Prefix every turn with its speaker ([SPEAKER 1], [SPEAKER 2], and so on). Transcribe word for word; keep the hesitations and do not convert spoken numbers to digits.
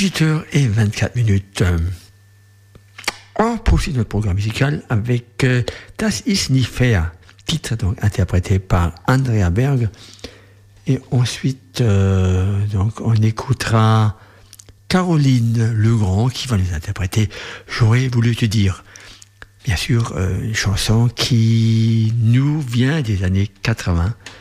[SPEAKER 1] dix-huit heures vingt-quatre minutes. On poursuit notre programme musical avec euh, Das ist nicht fair, titre donc interprété par Andrea Berg. Et ensuite, euh, donc, on écoutera Caroline Legrand qui va nous interpréter J'aurais voulu te dire. Bien sûr, euh, une chanson qui nous vient des années quatre-vingts.